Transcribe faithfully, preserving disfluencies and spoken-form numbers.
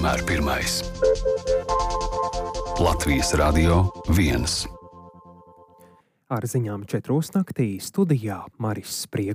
vienmēr pirmais. Latvijas Radio viens. Ar ziņām četros naktī studijā Maris Spriegums.